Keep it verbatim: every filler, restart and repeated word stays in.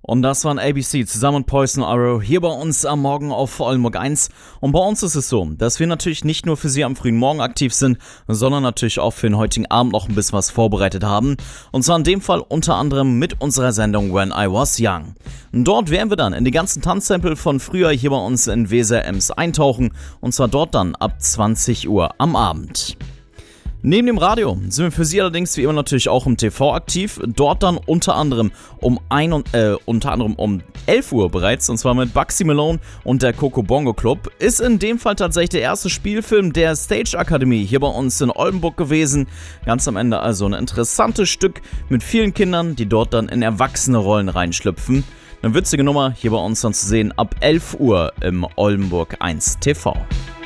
Und das waren A B C zusammen mit Poison Arrow hier bei uns am Morgen auf Oldenburg eins. Und bei uns ist es so, dass wir natürlich nicht nur für Sie am frühen Morgen aktiv sind, sondern natürlich auch für den heutigen Abend noch ein bisschen was vorbereitet haben. Und zwar in dem Fall unter anderem mit unserer Sendung When I Was Young. Und dort werden wir dann in die ganzen Tanzsample von früher hier bei uns in Weser-Ems eintauchen. Und zwar dort dann ab zwanzig Uhr am Abend. Neben dem Radio sind wir für Sie allerdings wie immer natürlich auch im T V aktiv. Dort dann unter anderem um ein und, äh, unter anderem um elf Uhr bereits, und zwar mit Bugsy Malone und der Coco Bongo Club. Ist in dem Fall tatsächlich der erste Spielfilm der Stage Akademie hier bei uns in Oldenburg gewesen. Ganz am Ende also ein interessantes Stück mit vielen Kindern, die dort dann in erwachsene Rollen reinschlüpfen. Eine witzige Nummer hier bei uns dann zu sehen ab elf Uhr im Oldenburg eins T V.